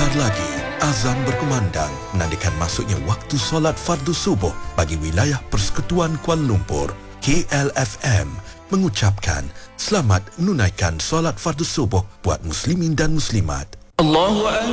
Sebentar lagi, azan berkumandang menandakan masuknya waktu solat fardu subuh bagi wilayah Persekutuan Kuala Lumpur. KLFM mengucapkan selamat menunaikan solat fardu subuh buat muslimin dan muslimat. Allahu